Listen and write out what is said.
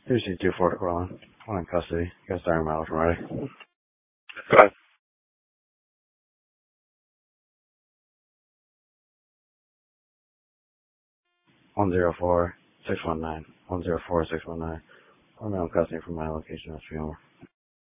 Here's you 2-4 to Corlin. One in custody. You guys starting miles from ready. Go ahead. 104-619. 104-619. I'm in custody from my location. That's